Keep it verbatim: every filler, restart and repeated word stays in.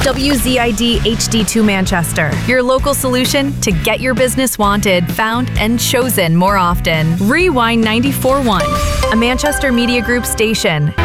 W Z I D H D two Manchester, your local solution to get your business wanted, found, and chosen more often. Rewind ninety-four point one, a Manchester Media Group station.